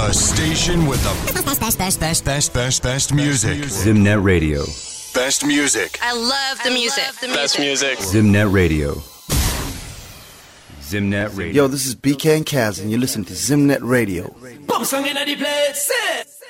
The station with the best music. Zimnet Radio. Best music. I love the music. Best music. Zimnet Radio. Zimnet Radio. Yo, this is BK and Kaz, and you're listening to Zimnet Radio. Pump song in the place.